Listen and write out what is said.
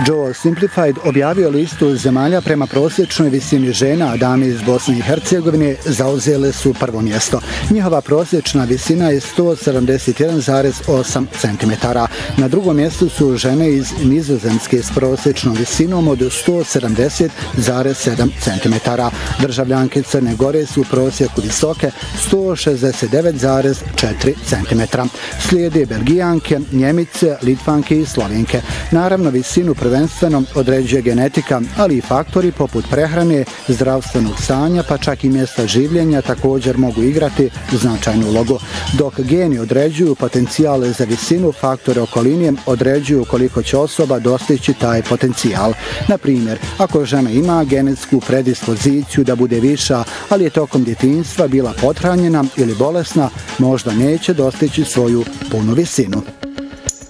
Joel Simplified objavio listu zemalja prema prosječnoj visini žena, a dame iz Bosne i Hercegovine zauzele su prvo mjesto. Njihova prosječna visina je 171,8 cm. Na drugom mjestu su žene iz Nizozemske s prosječnom visinom od 170,7 cm. Državljanke Crne Gore su u prosjeku visoke 169,4 cm. Slijede Belgijanke, Njemice, Litvanke i Slovenke. Naravno, visinu prvenstveno određuje genetika, ali i faktori poput prehrane, zdravstvenog stanja, pa čak i mjesta življenja također mogu igrati značajnu ulogu. Dok geni određuju potencijale za visinu, faktore okoline određuju koliko će osoba dostići taj potencijal. Na primjer, ako žena ima genetsku predispoziciju da bude viša, ali je tokom djetinjstva bila pothranjena ili bolesna, možda neće dostići svoju punu visinu.